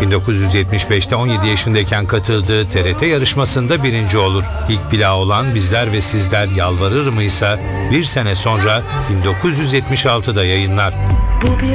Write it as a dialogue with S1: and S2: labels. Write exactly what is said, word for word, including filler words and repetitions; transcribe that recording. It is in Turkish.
S1: bin dokuz yüz yetmiş beşte on yedi yaşındayken katıldığı T R T yarışmasında birinci olur. İlk plağı olan Bizler ve Sizler Yalvarır mı ise bir sene sonra bin dokuz yüz yetmiş altıda yayınlar.
S2: Bu bir